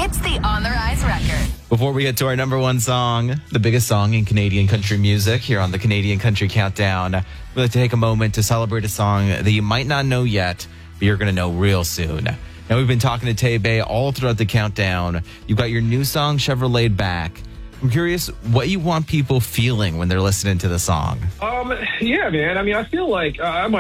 It's the On the Rise record. Before we get to our number one song, the biggest song in Canadian country music, here on the Canadian Country Countdown, we'd like to take a moment to celebrate a song that you might not know yet, but you're going to know real soon. Now, we've been talking to Tay Bay all throughout the countdown. You've got your new song, Chevrolet Back. I'm curious what you want people feeling when they're listening to the song. Yeah, man. I mean, I feel like I'm